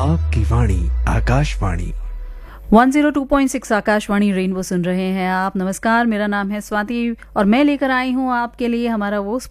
आपकी वाणी आकाशवाणी 102.6 आकाशवाणी रेनबो सुन रहे हैं आप। नमस्कार, मेरा नाम है स्वाति और मैं लेकर आई हूँ आपके लिए हमारा वो